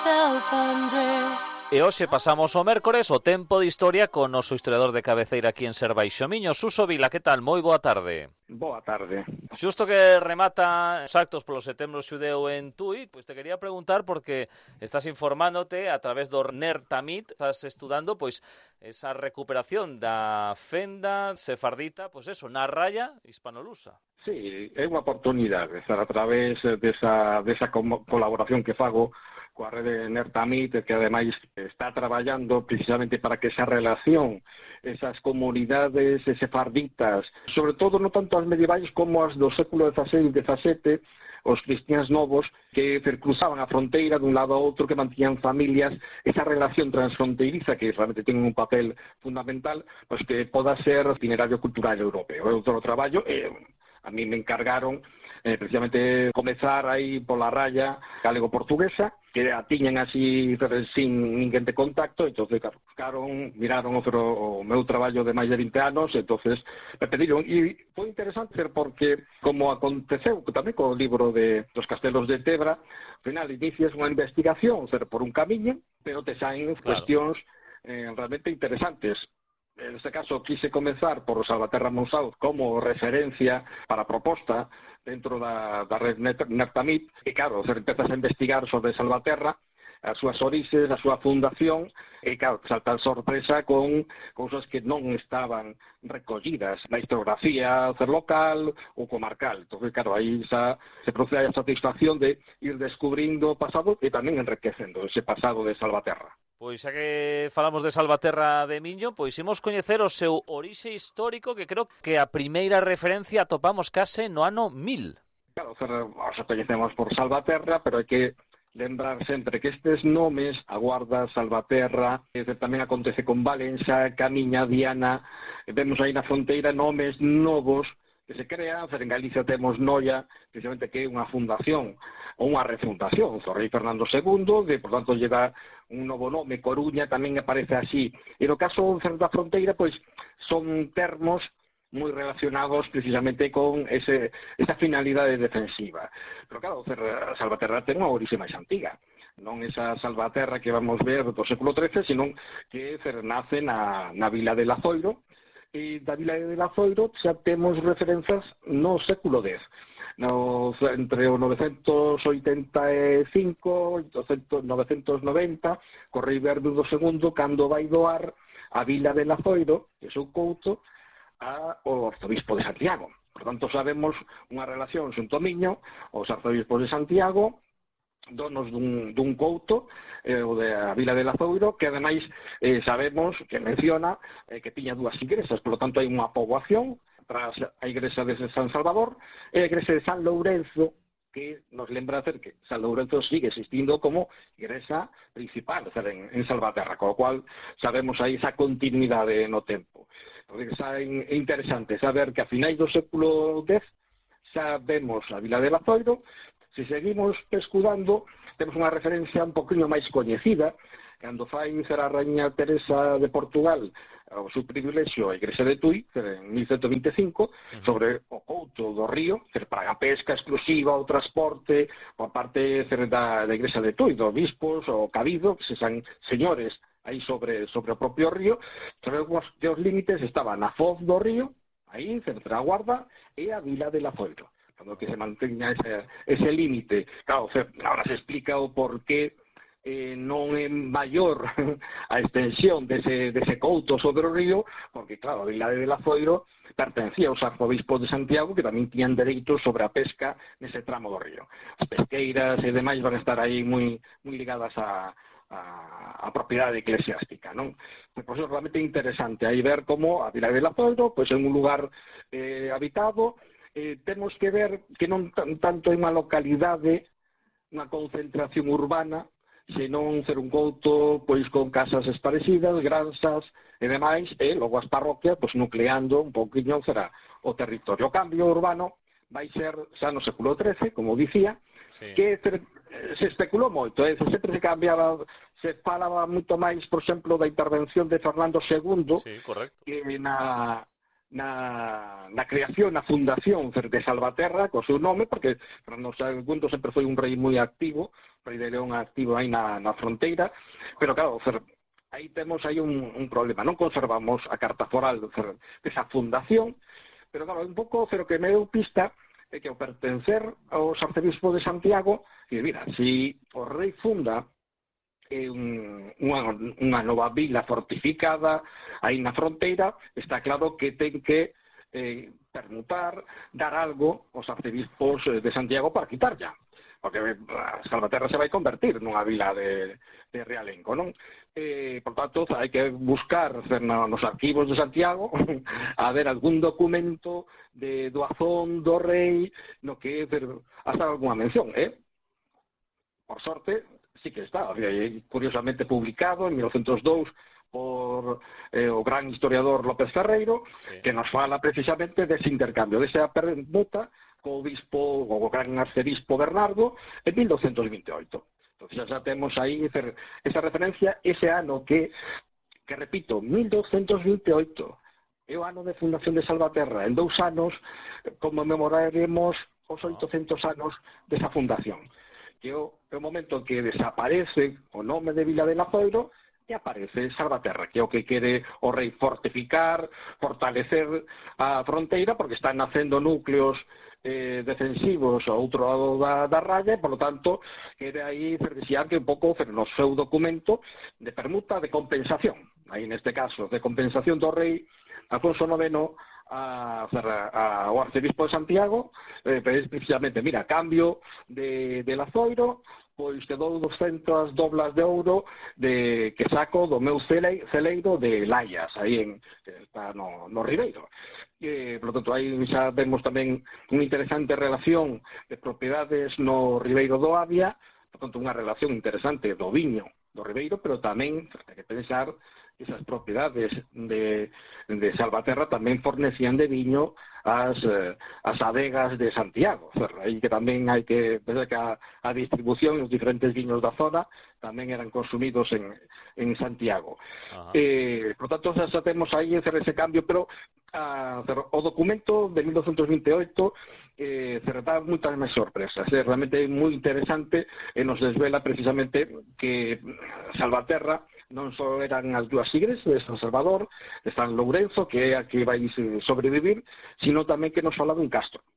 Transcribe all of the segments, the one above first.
E hoxe pasamos o mércores o tempo de historia con o noso historiador de cabeceira aquí en Ser Baixo Miño. Suso Vila, que tal? Moi boa tarde. Boa tarde. Xusto que remata os actos polo setembro xudeu en Tui, pois te quería preguntar porque estás informándote a través do NER Tamid, estás estudando pois esa recuperación da fenda sefardita, pois eso, na raya hispanolusa. Sí, é unha oportunidade, a través desa colaboración que fago coa rede NER Tamid, que ademais está traballando precisamente para que esa relación, esas comunidades sefarditas, sobre todo non tanto as medievais como as do século XVI e XVII, os cristianos novos que cruzaban a fronteira dun lado a outro, que mantían familias, esa relación transfronteiriza que realmente ten un papel fundamental, pois que poda ser itinerario cultural europeo. É outro traballo, a mí me encargaron precisamente comezar aí pola raya galego-portuguesa, que a tiñan así sin ninguén de contacto, entonces miraron o meu traballo de máis de 20 anos, entonces me pediron, e foi interesante porque, como aconteceu tamén co libro dos Castelos de Tebra, ao final inicias unha investigación por un camiño, pero te saen cuestións realmente interesantes. En este caso quise comenzar por Salvaterra Monsaut como referencia para a proposta dentro da red NER Tamid, e claro, empezas a investigar sobre Salvaterra, as súas orixes, a súa fundación, e claro, salta a sorpresa con cousas que non estaban recollidas na historiografía local ou comarcal. Entón, claro, aí se produce a satisfacción de ir descubrindo o pasado e tamén enriquecendo ese pasado de Salvaterra. Pois xa que falamos de Salvaterra de Miño, pois imos coñecer o seu orixe histórico, que creo que a primeira referencia atopamos case no ano 1000. Claro, os coñecemos por Salvaterra, pero hai que lembrar sempre que estes nomes, a Guarda, Salvaterra, tamén acontece con Valença, Camiña, Diana, vemos aí na fronteira nomes novos que se crean. En Galicia temos Noia, precisamente que é unha fundación ou unha refundación do rei Fernando II, por tanto lle dá un novo nome. Coruña tamén aparece así, e no caso da fronteira pois son termos moi relacionados precisamente con esa finalidade defensiva. Pero claro, Salvaterra ten unha orixe máis antiga, non esa Salvaterra que vamos ver do século XIII, senón que nace na vila de Lazoiro, e da vila de Lazoiro xa temos referenzas no século X. Entre o 985 e o 990, co rei Berdudo II, cando vai doar a vila de Lazoiro, que é o seu couto, ao arzobispo de Santiago. Por tanto, sabemos unha relación xunto a Miño, os arzobispos de Santiago, donos dun couto, o da vila de Lazoiro, que ademais sabemos que menciona que tiña dúas igrexas, por lo tanto hai unha poboación tras a igrexa de San Salvador e a igrexa de San Lourenzo, que nos lembra hacer que San Lourenzo sigue existindo como igrexa principal en Salvaterra, co cual sabemos aí esa continuidade no tempo. É interesante saber que a finais do século X xa vemos a vila de Lazoiro. Se seguimos pescudando, temos unha referencia un poquinho máis coñecida, cando fai a Rainha Teresa de Portugal o seu privilexio a igrexa de Tui, en 1125, sobre o couto do río, para a pesca exclusiva, o transporte, por parte da igrexa de Tui, dos bispos, o cabido, que se son señores aí sobre o propio río. Sabemos que os límites estaban na foz do río, aí, entre a Guarda e a vila de Lazoiro, cando que se manteña ese límite. Claro, ahora se explica o porqué non é maior a extensión dese couto sobre o río, porque, claro, a vila de Lazoiro pertencía aos arzobispos de Santiago, que tamén tiñan dereitos sobre a pesca nese tramo do río. As pesqueiras e demais van a estar aí moi ligadas a propiedade eclesiástica, non? Pois é realmente interesante aí ver como a vila de Lazoiro pois é un lugar habitado. Temos que ver que non tanto é unha localidade, unha concentración urbana, senón ser un couto pois con casas esparecidas, granxas e demais, e logo as parroquias pois nucleando un pouquiño será o territorio. O cambio urbano vai ser xa no século XIII, como dicía, sí, que se especulou moito, sempre se cambiaba, se falaba moito máis, por exemplo, da intervención de Fernando II, sí, correcto, que na na creación, na fundación de Salvaterra, co seu nome, porque Fernando II sempre foi un rei moi activo, rei de León activo aí na fronteira, pero claro, aí temos aí un problema, non conservamos a carta foral desa fundación, pero claro, un pouco, pero que me deu pista é que ao pertencer aos arcebispos de Santiago, que mira, si o rei funda unha nova vila fortificada aí na fronteira, está claro que ten que permutar, dar algo aos arcebispos de Santiago para quitar ya, porque Salvaterra se vai convertir nunha vila de realengo, non? Por tanto, hai que buscar nos arquivos de Santiago a ver algún documento de doazón do rei no que hasta algunha mención, por sorte sí que está, curiosamente publicado en 1902 por o gran historiador López Ferreiro, sí, que nos fala precisamente dese intercambio, desa permuta co obispo, o gran arcebispo Bernardo en 1928. Entonces xa temos aí esa referencia, ese ano que repito, 1928, é o ano de fundación de Salvaterra. En 2 anos conmemoraremos os 800 anos desa fundación, que é o momento que desaparece o nome de Vila de Lazoiro e aparece Salvaterra, que é o que quere o rei fortificar, fortalecer a fronteira, porque están nacendo núcleos defensivos ao outro lado da raya, e, por lo tanto, quere aí desear que un pouco no seu documento de permuta de compensación, aí neste caso, de compensación do rei Afonso IX ao arcebispo de Santiago, precisamente, mira, cambio de Lazoiro, pois te dou 200 doblas de ouro que saco do meu celeiro de Laias, aí está no Ribeiro. Por lo tanto, aí xa vemos tamén unha interesante relación de propiedades no Ribeiro do Avia, por tanto, unha relación interesante do viño do Ribeiro, pero tamén hai que pensar que esas propiedades de Salvaterra tamén fornecían de viño as adegas de Santiago. Aí que tamén hai que pensar que a distribución, os diferentes viños da zona tamén eran consumidos en Santiago. Por tanto, xa temos aí ese cambio, pero o documento de 1928 dá moitas máis sorpresas. Realmente é moi interesante e nos desvela precisamente que Salvaterra non só eran as dúas igrexas de San Salvador, de San Lourenzo, que é a que vai sobrevivir, sino tamén que nos fala dun castro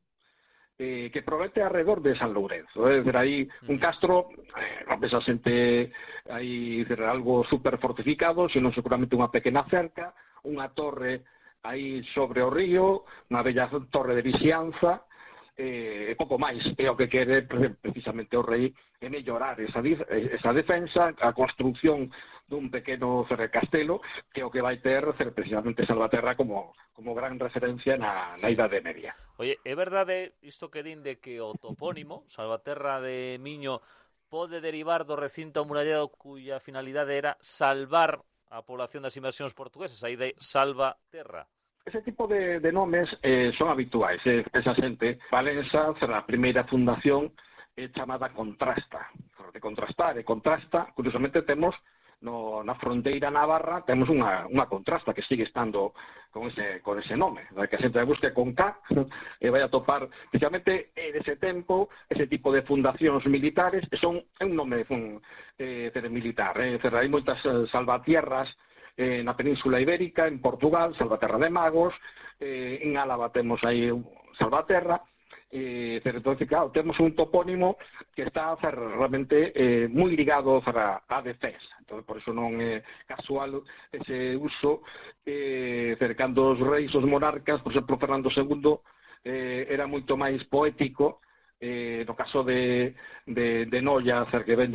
que promete alrededor de San Lourenzo. É dicir, aí un castro, a pesar xente aí algo super fortificado, sino seguramente unha pequena cerca, unha torre aí sobre o río, unha bella torre de vixianza, e pouco máis. É o que quere precisamente o rei, é mellorar esa defensa, a construcción dun pequeno castelo, que é o que vai ter precisamente Salvaterra como gran referencia na Idade Media. Oye, é verdade isto que din de que o topónimo, Salvaterra de Miño, pode derivar do recinto amurallado cuya finalidade era salvar a población das invasións portuguesas, aí de Salvaterra? Ese tipo de nomes son habituais. Esa xente, Valença, a primeira fundación é chamada Contrasta. De contrastar e contrasta, curiosamente temos na fronteira navarra temos unha contrasta que sigue estando con ese nome, que a xente busque con K e vai a topar especialmente ese tempo, ese tipo de fundacións militares, é un nome militar. Hai moitas salvatierras na Península Ibérica, en Portugal, Salvaterra de Magos, en Álava temos aí Salvaterra, entonces, claro, temos un topónimo que está realmente moi ligado á defensa. Entonces, por eso non é casual ese uso cando os reis, os monarcas, por exemplo, Fernando II era moito máis poético, no caso de Noia, que ven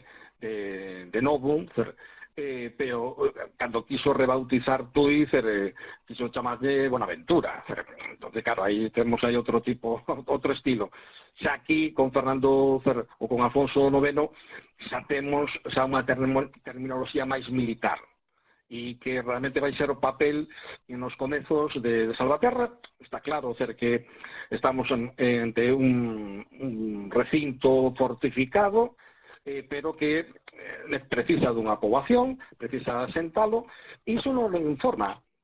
de Novum, pero cando quiso rebautizar Tui, quiso chamarlle Bonaventura. Entonces, claro, aí temos aí outro estilo. Xa aquí, con Fernando ou con Afonso IX, xa temos unha terminoloxía máis militar, e que realmente vai ser o papel nos comezos de Salvaterra. Está claro que estamos ante un recinto fortificado, pero que precisa dunha poboación, precisa asentalo, e iso non informa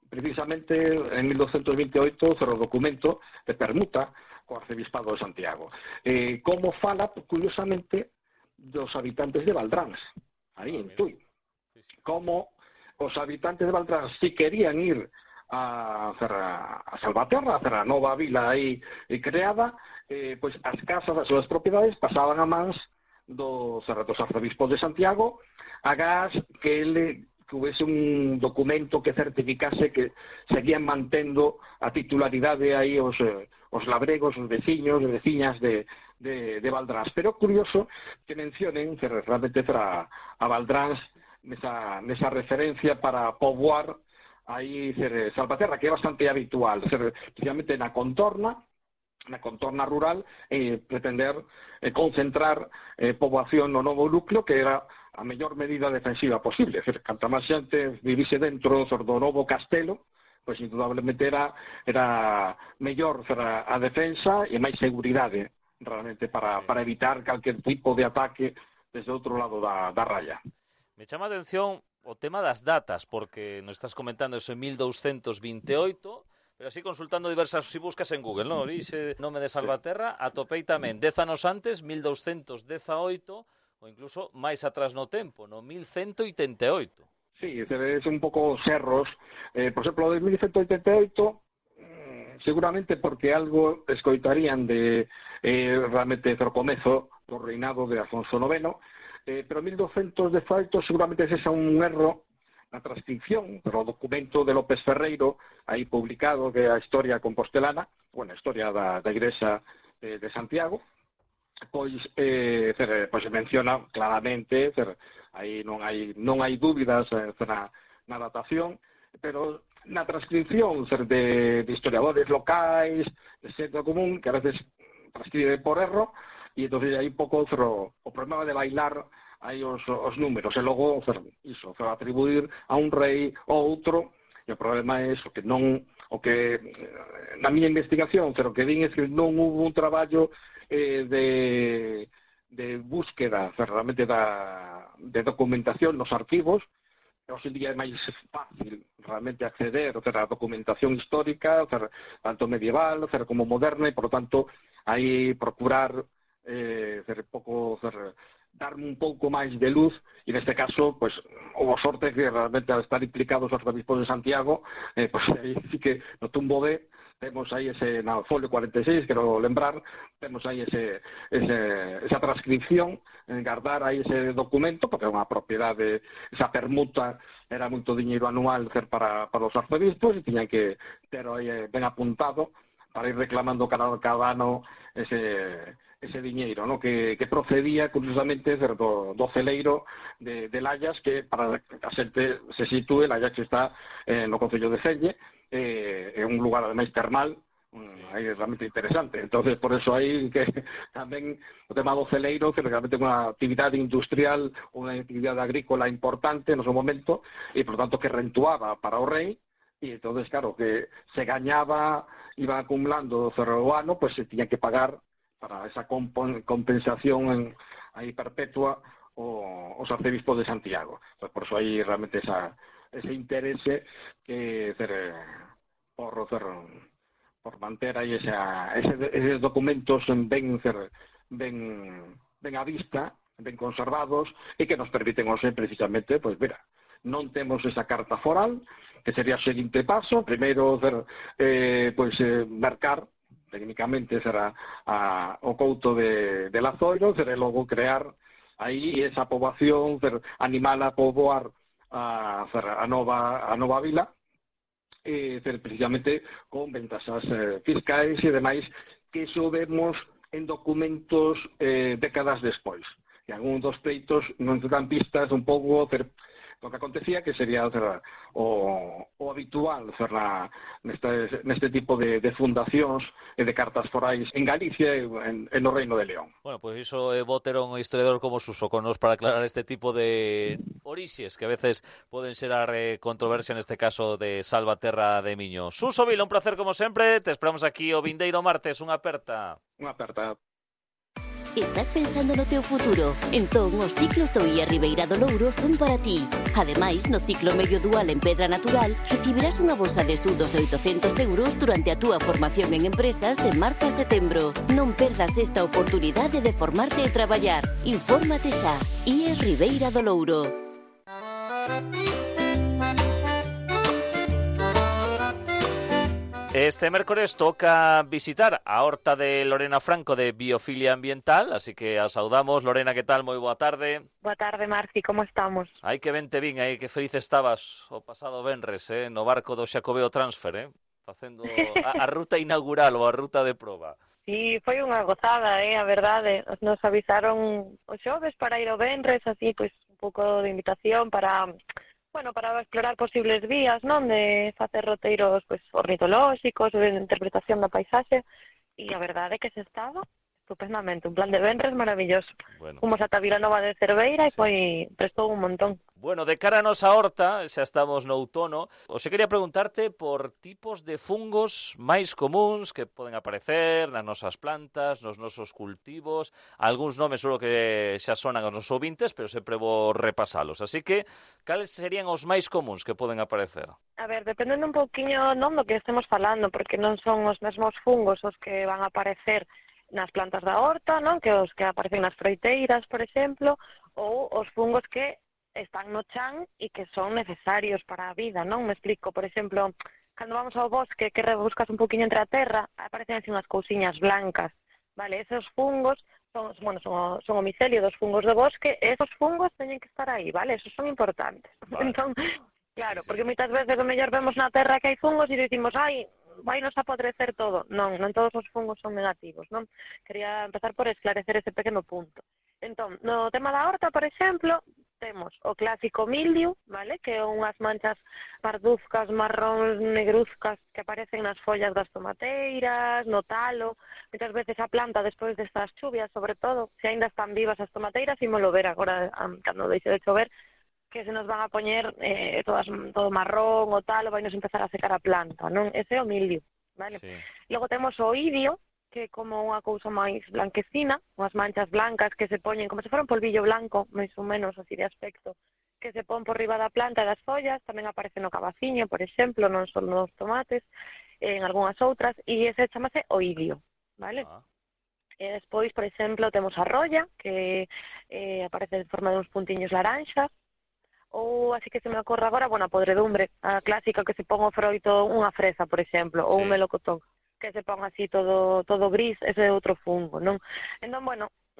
precisamente en 1228 o documento de permuta co arcebispado de Santiago. Como fala, curiosamente, dos habitantes de Valdráns, aí en Tui. Como os habitantes de Valdráns, si querían ir a Salvaterra, a nova vila aí creada, pois as casas, as súas propiedades pasaban a mans dos arcebispos de Santiago, agás que hubiese un documento que certificase que seguían mantendo a titularidade aí os labregos, os veciños e veciñas de Valdráns. Pero curioso que mencionen realmente a Valdráns nesa referencia para poboar aí Salvaterra, que é bastante habitual, especialmente na contorna rural, pretender concentrar poboación no novo núcleo, que era a mellor medida defensiva posible. Canta máis xente vivise dentro do novo castelo, pois indudablemente era mellor a defensa e máis seguridade realmente para evitar calquer tipo de ataque desde outro lado da raya. Me chama a atención o tema das datas, porque nos estás comentando eso en 1228, pero así consultando diversas, si buscas en Google, ¿no? Orixe nome de Salvaterra, atopei tamén 10 anos antes, 1218, ou incluso máis atrás no tempo, no 1188. Sí, es un pouco cerros. Por exemplo, o de 1188, seguramente porque algo escoitarían de realmente o comezo do reinado de Afonso IX, pero 1218 seguramente ese é un erro na transcripción, pero o documento de López Ferreiro, aí publicado, que é a Historia Compostelana, a historia da Igrexa de Santiago, pois menciona claramente, aí non hai dúbidas na datación, pero na transcripción de historiadores locais, de xente común, que a veces transcribe por erro, e entón aí un pouco o problema de bailar aí os números, e logo atribuir a un rei ou outro, e o problema é que non, o que na miña investigación, o que din é que non hubo un traballo de búsqueda realmente de documentación nos arquivos. Hoxe en día é máis fácil realmente acceder a documentación histórica, tanto medieval como moderna, e, por lo tanto, aí procurar darme un pouco máis de luz, e neste caso, pois, houve sorte que realmente al estar implicados os arcebispos de Santiago, pois aí sí que no tumbo B temos aí na folio 46, quero lembrar, temos aí esa transcripción, guardar aí ese documento, porque é unha propiedade, esa permuta era moito diñeiro anual para os arcebispos, e tiñan que ter aí ben apuntado para ir reclamando cada ano ese diñeiro, ¿no? que procedía curiosamente do celeiro de Layas, que para que a xente se sitúe, Layas que está no concello de Celle, é un lugar ademais termal, aí é realmente interesante. Entonces, por eso aí que tamén o tema do celeiro, que realmente é unha actividade industrial, unha actividade agrícola importante no seu momento, e por tanto que rentuaba para o rei, e entonces, claro, que se gañaba, iba acumulando o ano, pues se tiña que pagar para esa compensación aí perpetua os arcebispos de Santiago. Entonces, por eso aí realmente ese interese que por manter aí eses documentos ben a vista, ben conservados, e que nos permiten hoxe precisamente, pois mira, non temos esa carta foral, que sería o seguinte paso. Primeiro mercar técnicamente será o couto de Lazoiro, e logo crear aí esa poboación, animala a poboar a nova vila, precisamente con ventaxas fiscais e demais, que iso vemos en documentos décadas despois. E algún dos pleitos non te dan pistas un pouco o que acontecía, que sería o habitual neste tipo de fundacións e de cartas forais en Galicia e no Reino de León. Bueno, pois iso é Bótero, un historiador como Suso, con nos para aclarar este tipo de orixes que a veces poden xerar controversia, neste caso de Salvaterra de Miño. Suso Vila, un placer como sempre, te esperamos aquí o vindeiro martes, unha aperta. Unha aperta. Estás pensando no teu futuro? Entón, os ciclos do IA Ribeira do Louro son para ti. Ademais, no ciclo medio dual en Pedra Natural, recibirás unha bolsa de estudos de 800 euros durante a túa formación en empresas de marzo a setembro. Non perdas esta oportunidade de formarte e traballar. Infórmate xa. IES Ribeira do Louro. Este mércores toca visitar a horta de Lorena Franco de Biofilia Ambiental, así que a saudamos. Lorena, que tal? Moi boa tarde. Boa tarde, Marci, como estamos? Ai, que ben te vin, aí que feliz estabas o pasado venres, no barco do Xacobeo Transfer, facendo a ruta inaugural ou a ruta de proba. Sí, foi unha gozada, a verdade. Nos avisaron os xoves para ir ao venres, así, pois, un pouco de invitación para explorar posibles vías, non, de facer roteiros, pois, ornitolóxicos, de interpretación da paisaxe, e a verdade é que se estaba estupendamente, un plan de venres maravilloso. Bueno. Fomos ata Vilanova de Cerveira Sí. E prestou un montón. Bueno, de cara a nosa horta, xa estamos no outono, hoxe quería preguntarte por tipos de fungos máis comuns que poden aparecer nas nosas plantas, nos nosos cultivos, algúns nomes seguro que xa sonan aos nosos ouvintes, pero sempre vou repasalos. Así que, cales serían os máis comuns que poden aparecer? A ver, dependendo un pouquiño non do que estemos falando, porque non son os mesmos fungos os que van a aparecer nas plantas da horta, non? Que os que aparecen nas froiteiras, por exemplo, ou os fungos que están no chan e que son necesarios para a vida, non? Me explico, por exemplo, cando vamos ao bosque que rebuscas un poquinho entre a terra, aparecen así unhas cousiñas blancas, vale? Esos fungos son o micelio dos fungos do bosque, e esos fungos teñen que estar aí, vale? Esos son importantes. Vale. Entón, claro, Sí. porque moitas veces o mellor vemos na terra que hai fungos e dicimos, ai, vai nos apodrecer todo. Non todos os fungos son negativos, non? Quería empezar por esclarecer ese pequeno punto. Entón, no tema da horta, por exemplo, temos o clásico mildiu, vale? Que é unhas manchas parduzcas, marróns, negruzcas que aparecen nas follas das tomateiras, no talo. Muitas veces a planta, despois destas chuvias, sobre todo, se aínda están vivas as tomateiras, ímolo ver agora, cando deixe de chover, que se nos van a poñer todo marrón ou tal, ou vai nos empezar a secar a planta, non? Ese é o mildio, vale? Sí. Logo temos o idio, que é como unha cousa máis blanquecina, unhas manchas blancas que se poñen como se fora un polvillo blanco, máis ou menos así de aspecto, que se pon por riba da planta e das follas, tamén aparece no cabaciño, por exemplo, non só nos tomates, en algunhas outras, e ese chamase oidio, vale? Ah. E despois, por exemplo, temos a rolla, que aparece en forma de uns puntiños laranxas, ou así que se me ocorre agora, a podredumbre, a clásica que se pon o froito, unha fresa, por exemplo, ou Sí. un melocotón, que se pon así todo gris, ese é outro fungo, non? Entón,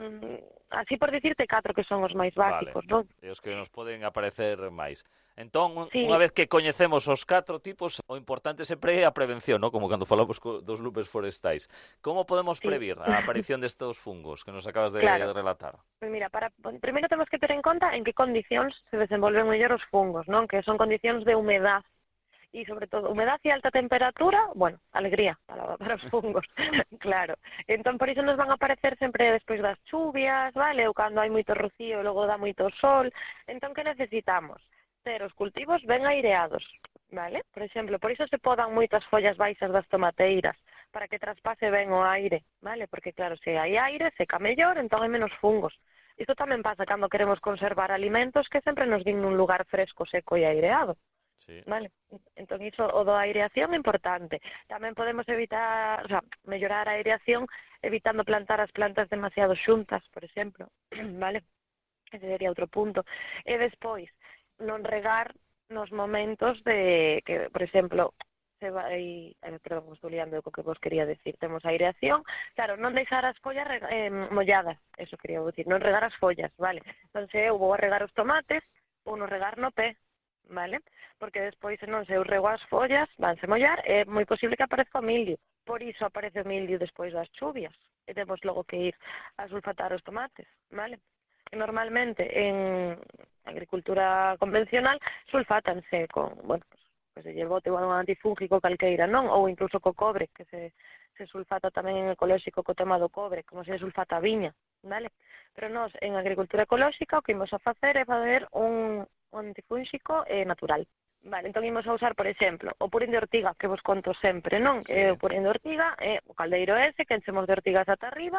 así por dicirte 4 que son os máis básicos, non? E os que nos poden aparecer máis. Entón, Sí. unha vez que coñecemos os 4 tipos, o importante sempre é a prevención, ¿no? Como cando falamos dos lupes forestais. Como podemos Sí. previr a aparición destes fungos que nos acabas de Claro. relatar? Pois mira, primeiro temos que ter en conta en que condicións se desenvolven mellor os fungos, non? Que son condicións de humedad e, sobre todo, humedad e alta temperatura, alegría para os fungos, claro. Entón, por iso nos van a aparecer sempre despois das chuvias, vale? Ou cando hai moito rocío e logo dá moito sol. Entón, que necesitamos? Ter os cultivos ben aireados, vale? Por exemplo, por iso se podan moitas follas baixas das tomateiras, para que traspase ben o aire, vale? Porque, claro, se hai aire, seca mellor, entón hai menos fungos. Isto tamén pasa cando queremos conservar alimentos que sempre nos din nun lugar fresco, seco e aireado. Sí. Vale, entón iso, o da aireación é importante. Tamén podemos evitar, mellorar a aireación evitando plantar as plantas demasiado xuntas, por exemplo, vale? Ese sería outro punto. E despois, non regar nos momentos de que, por exemplo, se vai, perdón, estou liando co que vos quería decir. Temos aireación, claro, non deixar as follas molladas, eso quería decir, non regar as follas, vale? Entón, se eu vou a regar os tomates, ou non regar no pé, vale? Porque despois, se non se eu rego as follas, vanse mollar, é moi posible que aparezca o mildio. Por iso aparece o mildio despois das chuvias, e temos logo que ir a sulfatar os tomates, vale? E normalmente en agricultura convencional sulfátanse con, que se lle bote un antifúngico calqueira, non? Ou incluso co cobre, que se sulfata tamén en ecolóxico co tema do cobre, como se sulfata a viña, vale? Pero nós, en agricultura ecolóxica, o que imos a facer é fazer un antifúngico natural. Vale, entón imos a usar, por exemplo, o purín de ortiga, que vos conto sempre, non? Sí. O purín de ortiga é o caldeiro ese, que enchemos de ortigas ata arriba,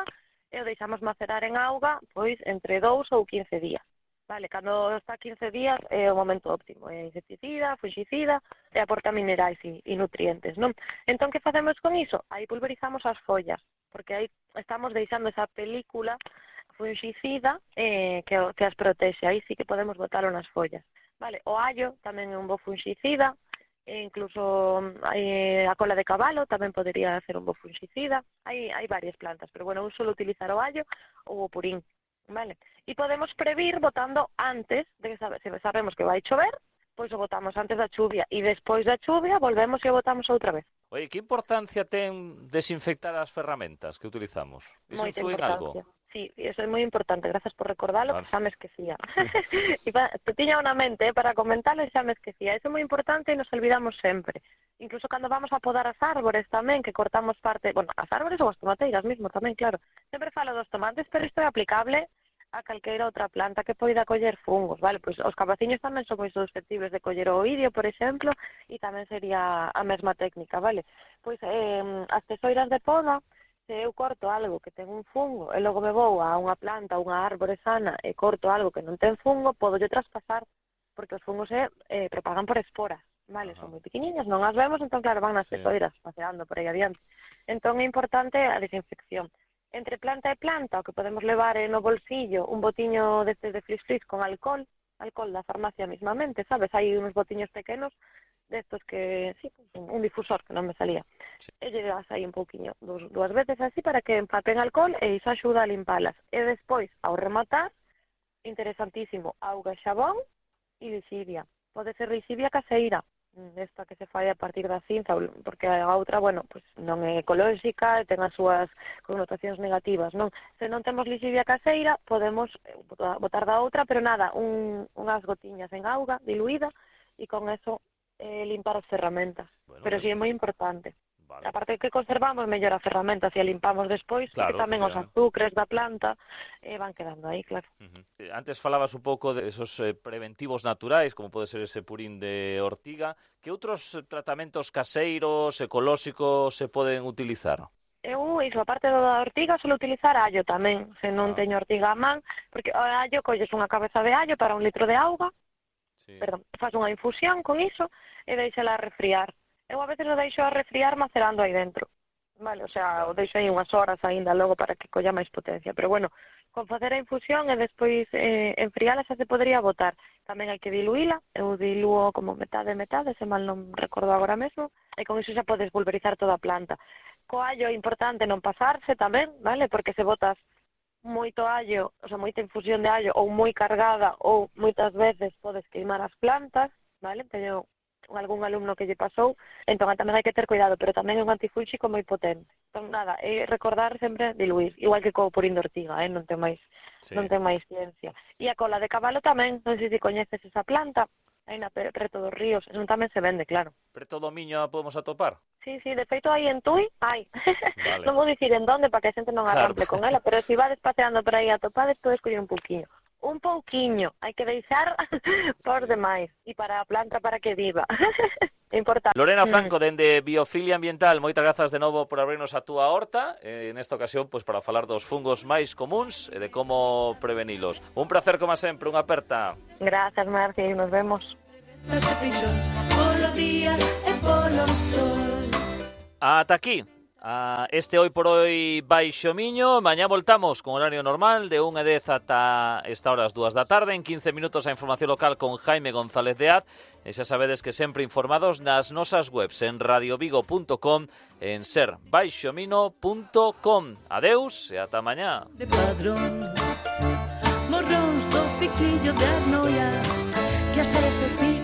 e o deixamos macerar en auga pois entre 2 ou 15 días. Vale, cando está 15 días é o momento óptimo, é insecticida, fungicida e aporta minerais e nutrientes, non? Entón, que facemos con iso? Aí pulverizamos as follas, porque aí estamos deixando esa película fungicida que as protexe, aí sí que podemos botalo nas follas. Vale, o allo tamén é un bo fungicida, e incluso a cola de cabalo tamén podería ser un bo fungicida. Hai varias plantas, pero bueno, eu suelo utilizar o allo ou o purín. Vale. E podemos previr botando antes, de que se sabemos que vai chover, pois o botamos antes da chuvia e despois da chuvia volvemos e o botamos outra vez. Oye, que importancia ten desinfectar as ferramentas que utilizamos? Iso influe en algo? Sí, eso é moi importante, gracias por recordarlo, que xa me esquecía. Te tiña unha mente para comentarlo e xa me esquecía. Eso é moi importante e nos olvidamos sempre. Incluso cando vamos a podar as árbores tamén, que cortamos parte, bueno, as árbores ou as tomateiras mismo tamén, claro. Sempre falo dos tomates, pero isto é aplicable a calqueira outra planta que poida coller fungos, vale? Pois os cabaciños tamén son moi susceptibles de coller o oidio, por exemplo, e tamén sería a mesma técnica, vale? Pois as tesoiras de poda, se eu corto algo que ten un fungo e logo me vou a unha planta, a unha árbore sana e corto algo que non ten fungo, podo yo traspasar, porque os fungos se propagan por esporas, vale? Son moi pequeniñas, non as vemos, entón claro, van nas tesoiras paseando por aí adiante. Entón é importante a desinfección. Entre planta e planta, o que podemos levar no bolsillo un botiño destes de flis-flis con alcohol da farmacia mismamente, sabes? Hai uns botiños pequenos destos que, sí, un difusor que non me salía. Sí. E llevas aí un pouquiño, dúas veces así para que empapen alcohol e iso axuda a limpalas. E despois, ao rematar, interesantísimo, auga e xabón e lixivia. Pode ser lixivia caseira, esta que se fai a partir da cinza, porque a outra, bueno, pues non é ecolóxica e ten as súas connotacións negativas, non? Se non temos lixivia caseira, podemos botar da outra, pero nada, unhas gotiñas en auga diluída e con eso limpar as ferramentas. Bueno, pero sí é moi importante. Vale. A parte que conservamos mellor a ferramenta se a limpamos despois, claro, porque tamén os azúcares da planta van quedando aí, claro. Antes falabas un pouco de esos preventivos naturais, como pode ser ese purín de ortiga. Que outros tratamentos caseiros, ecolóxicos se poden utilizar? Eu, iso, aparte da ortiga, suelo utilizar allo tamén, se non teño ortiga a man, porque o allo colles unha cabeza de allo para 1 litro de auga, faz unha infusión con iso e deixala a refriar. Eu a veces o deixo a refriar macerando aí dentro, vale? O sea, o deixo aí unhas horas aínda logo para que colla máis potencia. Pero bueno, con facer a infusión e despois enfriala xa se podría botar. Tamén hai que diluíla, eu diluo como metade, se mal non recordo agora mesmo, e con iso xa podes pulverizar toda a planta. Co allo é importante non pasarse tamén, vale? Porque se botas moito allo, o sea, moita infusión de allo ou moi cargada ou moitas veces podes queimar as plantas, vale? Teño algún alumno que lle pasou, entón tamén hai que ter cuidado, pero tamén é un antifúnxico moi potente. Entón nada, é recordar sempre diluir, igual que co purín de ortiga, non ten máis ciencia. E a cola de cabalo tamén, non sei se coñeces esa planta, aí na preto dos ríos, non tamén se vende, claro. Preto do Miño a podemos atopar? Sí, de feito aí en Tui, hai. Vale. Non vou dicir en donde para que a xente non arrample con ela, pero se vades paseando por aí a topades, podes coller un pouquiño. Un pouquiño, hai que deixar por demais e para a planta para que viva. É importante. Lorena Franco, dende Biofilia Ambiental, moitas grazas de novo por abrirnos a túa horta, nesta ocasión pois para falar dos fungos máis comuns e de como prevenilos. Un placer como sempre, unha aperta. Gracias, Marci, nos vemos. Ata aquí este Hoy por Hoy Baixo Miño. Mañá voltamos con horario normal de 1:10 ata esta hora as 2 da tarde. En 15 minutos a información local con Jaime González de Az. E xa sabedes que sempre informados nas nosas webs en radiovigo.com, en serbaixomino.com. Adeus e ata mañá. De padrón, morróns do piquillo de Arnoia, que as veces vi.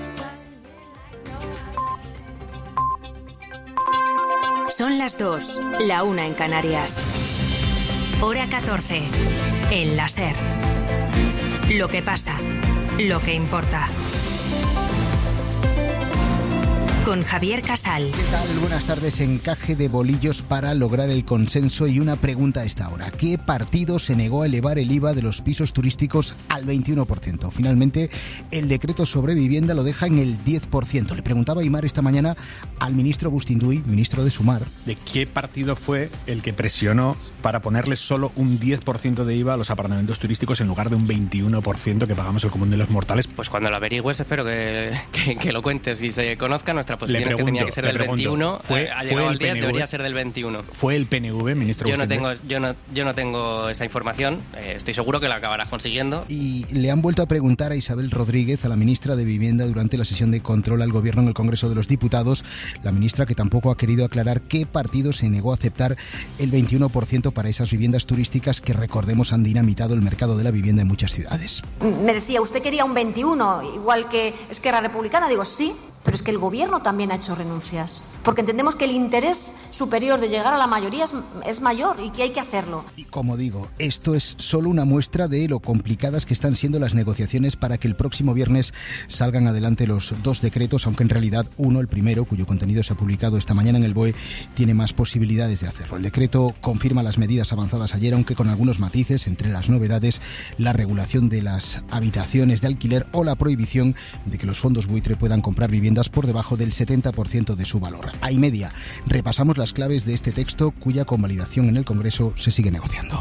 Son las 2, la 1 en Canarias. Hora 14, en la SER. Lo que pasa, lo que importa. con Javier Casal. ¿Qué tal? Buenas tardes. Encaje de bolillos para lograr el consenso y una pregunta a esta hora. ¿Qué partido se negó a elevar el IVA de los pisos turísticos al 21%? Finalmente, el decreto sobre vivienda lo deja en el 10%. Le preguntaba Aimar esta mañana al ministro Agustín Duy, ministro de Sumar. ¿De qué partido fue el que presionó para ponerle solo un 10% de IVA a los apartamentos turísticos en lugar de un 21% que pagamos el común de los mortales? Pues cuando lo averigües espero que lo cuentes y se conozca. Nuestra posición es que tenía que ser del 21, ha llegado al 10, debería ser del 21. ¿Fue el PNV, ministro? Yo no tengo esa información, estoy seguro que la acabarás consiguiendo. Y le han vuelto a preguntar a Isabel Rodríguez, a la ministra de Vivienda, durante la sesión de control al Gobierno en el Congreso de los Diputados, la ministra que tampoco ha querido aclarar qué partido se negó a aceptar el 21% para esas viviendas turísticas que, recordemos, han dinamitado el mercado de la vivienda en muchas ciudades. Me decía, ¿usted quería un 21, igual que Esquerra Republicana? Digo, sí. Pero es que el Gobierno también ha hecho renuncias, porque entendemos que el interés superior de llegar a la mayoría es mayor y que hay que hacerlo. Y como digo, esto es solo una muestra de lo complicadas que están siendo las negociaciones para que el próximo viernes salgan adelante los dos decretos, aunque en realidad uno, el primero, cuyo contenido se ha publicado esta mañana en el BOE, tiene más posibilidades de hacerlo. El decreto confirma las medidas avanzadas ayer, aunque con algunos matices, entre las novedades, la regulación de las habitaciones de alquiler o la prohibición de que los fondos buitre puedan comprar viviendas por debajo del 70% de su valor. A y media repasamos las claves de este texto cuya convalidación en el Congreso se sigue negociando.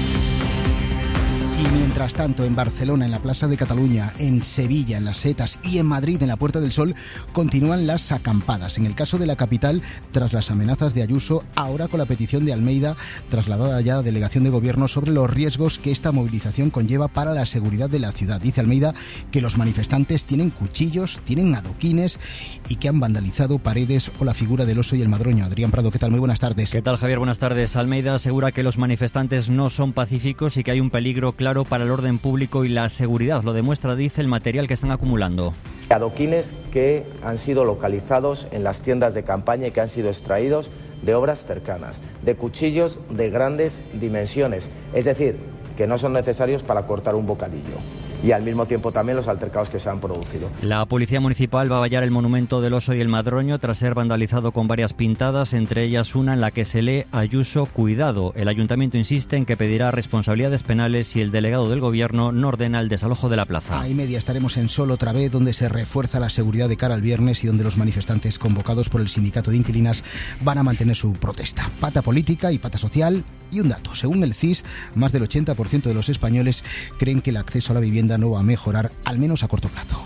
Y mientras tanto, en Barcelona, en la Plaza de Cataluña, en Sevilla, en Las Setas y en Madrid, en la Puerta del Sol, continúan las acampadas. En el caso de la capital, tras las amenazas de Ayuso, ahora con la petición de Almeida, trasladada ya a Delegación de Gobierno, sobre los riesgos que esta movilización conlleva para la seguridad de la ciudad. Dice Almeida que los manifestantes tienen cuchillos, tienen adoquines y que han vandalizado paredes o la figura del oso y el madroño. Adrián Prado, ¿qué tal? Muy buenas tardes. ¿Qué tal, Javier? Buenas tardes. Almeida asegura que los manifestantes no son pacíficos y que hay un peligro claro para el orden público y la seguridad. Lo demuestra, dice, el material que están acumulando. Adoquines que han sido localizados en las tiendas de campaña y que han sido extraídos de obras cercanas, de cuchillos de grandes dimensiones, es decir, que no son necesarios para cortar un bocadillo. Y al mismo tiempo también los altercados que se han producido. La Policía Municipal va a vallar el monumento del oso y el madroño tras ser vandalizado con varias pintadas, entre ellas una en la que se lee Ayuso, cuidado. El Ayuntamiento insiste en que pedirá responsabilidades penales si el delegado del Gobierno no ordena el desalojo de la plaza. A y media estaremos en Sol otra vez, donde se refuerza la seguridad de cara al viernes y donde los manifestantes convocados por el sindicato de inquilinas van a mantener su protesta. Pata política y pata social. Y un dato, según el CIS, más del 80% de los españoles creen que el acceso a la vivienda no va a mejorar, al menos a corto plazo.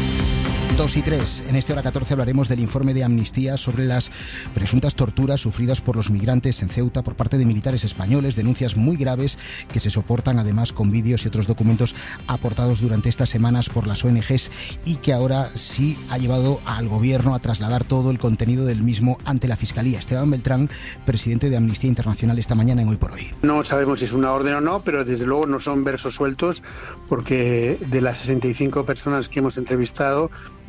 2 y 3. En este Hora 14 hablaremos del informe de Amnistía sobre las presuntas torturas sufridas por los migrantes en Ceuta por parte de militares españoles, denuncias muy graves que se soportan además con vídeos y otros documentos aportados durante estas semanas por las ONGs y que ahora sí ha llevado al Gobierno a trasladar todo el contenido del mismo ante la Fiscalía. Esteban Beltrán, presidente de Amnistía Internacional, esta mañana en Hoy por Hoy. No sabemos si es una orden o no, pero desde luego no son versos sueltos, porque de las 65 personas que hemos entrevistado,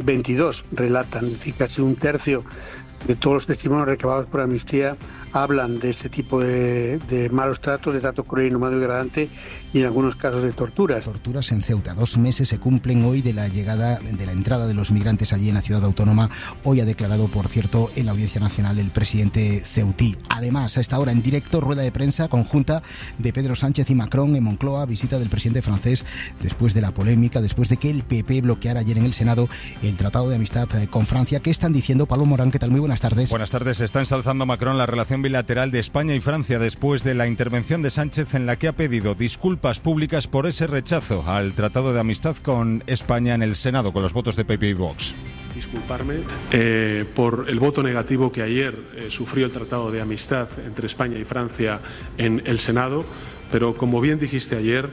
22 relatan, es decir, casi un tercio de todos los testimonios recabados por Amnistía hablan de este tipo de malos tratos, de trato cruel, inhumano y degradante, y en algunos casos de torturas. Torturas en Ceuta. 2 meses se cumplen hoy de la entrada de los migrantes allí en la ciudad autónoma. Hoy ha declarado, por cierto, en la Audiencia Nacional el presidente ceutí. Además, a esta hora en directo, rueda de prensa conjunta de Pedro Sánchez y Macron en Moncloa, visita del presidente francés después de la polémica, después de que el PP bloqueara ayer en el Senado el Tratado de Amistad con Francia. ¿Qué están diciendo? Pablo Morán, ¿qué tal? Muy buenas tardes. Buenas tardes. Está ensalzando Macron la relación bilateral de España y Francia después de la intervención de Sánchez en la que ha pedido disculpas públicas por ese rechazo al Tratado de Amistad con España en el Senado con los votos de PP y Vox. Disculparme por el voto negativo que ayer sufrió el Tratado de Amistad entre España y Francia en el Senado, pero como bien dijiste ayer,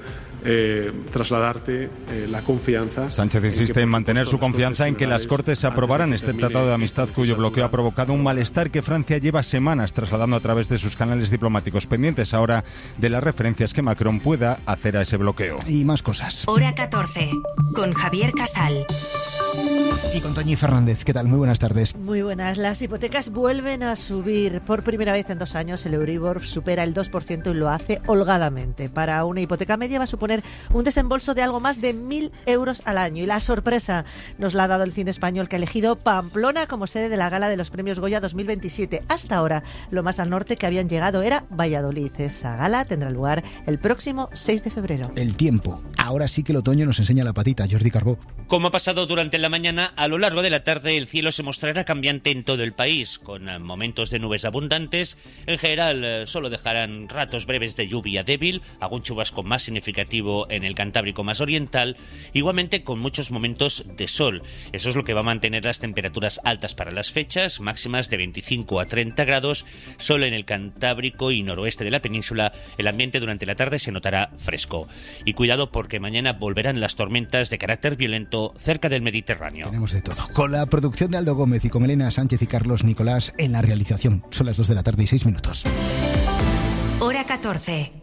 trasladarte la confianza. Sánchez insiste en mantener su confianza en que las Cortes aprobaran este Tratado de Amistad cuyo bloqueo ha provocado un malestar que Francia lleva semanas trasladando a través de sus canales diplomáticos, pendientes ahora de las referencias que Macron pueda hacer a ese bloqueo. Y más cosas. Hora 14, con Javier Casal. Y con Toñi Fernández, ¿qué tal? Muy buenas tardes. Muy buenas. Las hipotecas vuelven a subir. Por primera vez en 2 años el Euribor supera el 2% y lo hace holgadamente. Para una hipoteca media va a suponer un desembolso de algo más de 1.000 euros al año. Y la sorpresa nos la ha dado el cine español, que ha elegido Pamplona como sede de la gala de los premios Goya 2027. Hasta ahora, lo más al norte que habían llegado era Valladolid. Esa gala tendrá lugar el próximo 6 de febrero. El tiempo. Ahora sí que el otoño nos enseña la patita. Jordi Carbó. Como ha pasado durante la mañana, a lo largo de la tarde el cielo se mostrará cambiante en todo el país, con momentos de nubes abundantes. En general, solo dejarán ratos breves de lluvia débil, algún chubasco más significativo en el Cantábrico más oriental, igualmente con muchos momentos de sol. Eso es lo que va a mantener las temperaturas altas para las fechas, máximas de 25 a 30 grados. Solo en el Cantábrico y noroeste de la península el ambiente durante la tarde se notará fresco. Y cuidado porque mañana volverán las tormentas de carácter violento cerca del Mediterráneo. Tenemos de todo. Con la producción de Aldo Gómez y con Elena Sánchez y Carlos Nicolás en la realización. Son las 2 de la tarde y 6 minutos. Hora 14.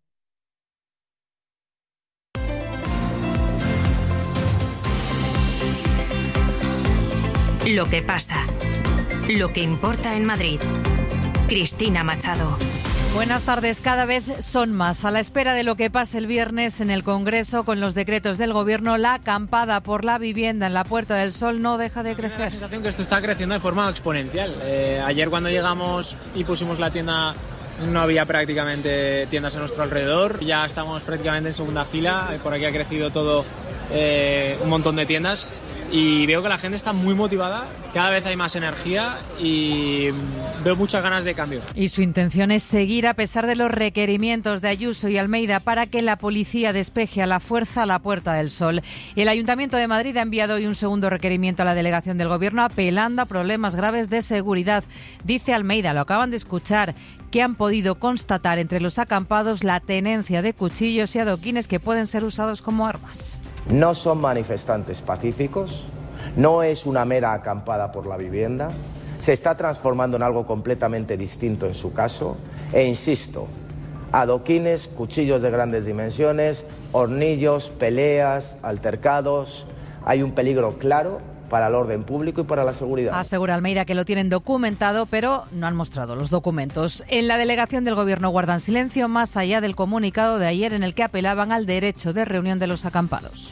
Lo que pasa. Lo que importa en Madrid. Cristina Machado. Buenas tardes. Cada vez son más. A la espera de lo que pase el viernes en el Congreso con los decretos del Gobierno, la acampada por la vivienda en la Puerta del Sol no deja de crecer. Me da la sensación que esto está creciendo de forma exponencial. Ayer cuando llegamos y pusimos la tienda no había prácticamente tiendas a nuestro alrededor. Ya estamos prácticamente en segunda fila. Por aquí ha crecido todo, un montón de tiendas. Y veo que la gente está muy motivada, cada vez hay más energía y veo muchas ganas de cambio. Y su intención es seguir a pesar de los requerimientos de Ayuso y Almeida para que la policía despeje a la fuerza la Puerta del Sol. El Ayuntamiento de Madrid ha enviado hoy un segundo requerimiento a la delegación del Gobierno apelando a problemas graves de seguridad. Dice Almeida, lo acaban de escuchar, que han podido constatar entre los acampados la tenencia de cuchillos y adoquines que pueden ser usados como armas. No son manifestantes pacíficos, no es una mera acampada por la vivienda, se está transformando en algo completamente distinto en su caso, e insisto, adoquines, cuchillos de grandes dimensiones, hornillos, peleas, altercados, hay un peligro claro para el orden público y para la seguridad. Asegura Almeida que lo tienen documentado, pero no han mostrado los documentos. En la delegación del Gobierno guardan silencio más allá del comunicado de ayer en el que apelaban al derecho de reunión de los acampados.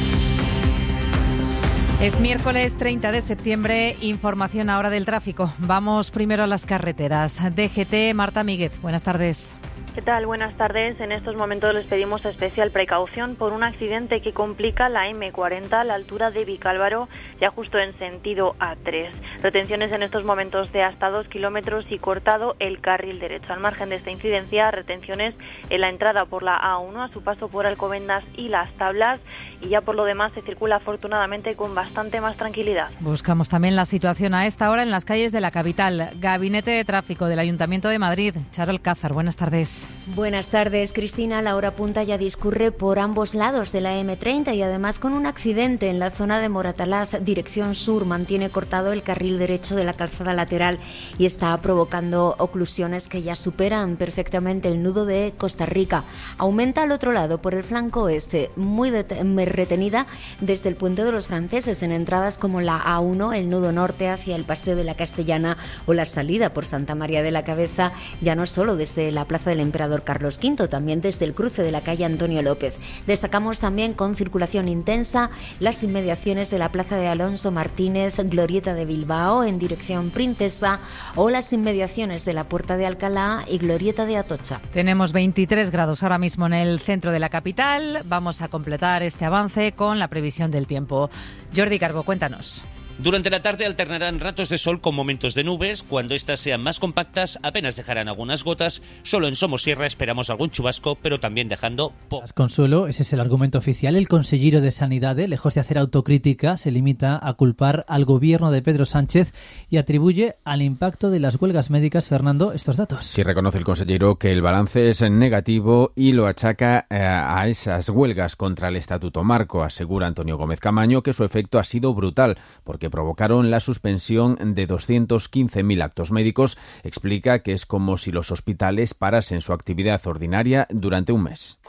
Es miércoles 30 de septiembre, información ahora del tráfico. Vamos primero a las carreteras. DGT, Marta Míguez, buenas tardes. ¿Qué tal? Buenas tardes. En estos momentos les pedimos especial precaución por un accidente que complica la M40 a la altura de Vicálvaro, ya justo en sentido A3. Retenciones en estos momentos de hasta 2 kilómetros y cortado el carril derecho. Al margen de esta incidencia, retenciones en la entrada por la A1 a su paso por Alcobendas y Las Tablas, y ya por lo demás se circula afortunadamente con bastante más tranquilidad. Buscamos también la situación a esta hora en las calles de la capital. Gabinete de Tráfico del Ayuntamiento de Madrid. Charo Alcázar, buenas tardes. Buenas tardes, Cristina. La hora punta ya discurre por ambos lados de la M30 y además con un accidente en la zona de Moratalaz, dirección sur. Mantiene cortado el carril derecho de la calzada lateral y está provocando oclusiones que ya superan perfectamente el nudo de Costa Rica. Aumenta al otro lado, por el flanco oeste, muy retenida desde el Puente de los Franceses en entradas como la A1, el nudo norte hacia el Paseo de la Castellana o la salida por Santa María de la Cabeza, ya no solo desde la Plaza del Emperador Carlos V, también desde el cruce de la calle Antonio López. Destacamos también con circulación intensa las inmediaciones de la Plaza de Alonso Martínez, Glorieta de Bilbao en dirección Princesa, o las inmediaciones de la Puerta de Alcalá y Glorieta de Atocha. Tenemos 23 grados ahora mismo en el centro de la capital. Vamos a completar este avance con la previsión del tiempo. Jordi Carbó, cuéntanos. Durante la tarde alternarán ratos de sol con momentos de nubes. Cuando estas sean más compactas, apenas dejarán algunas gotas. Solo en Somosierra esperamos algún chubasco, pero también dejando Consuelo, ese es el argumento oficial. El consellero de Sanidade, lejos de hacer autocrítica, se limita a culpar al gobierno de Pedro Sánchez y atribuye al impacto de las huelgas médicas, Fernando, estos datos. Sí, reconoce el consellero que el balance es negativo y lo achaca a esas huelgas contra el Estatuto Marco. Asegura Antonio Gómez Camaño que su efecto ha sido brutal porque provocaron la suspensión de 215.000 actos médicos. Explica que es como si los hospitales parasen su actividad ordinaria durante un mes.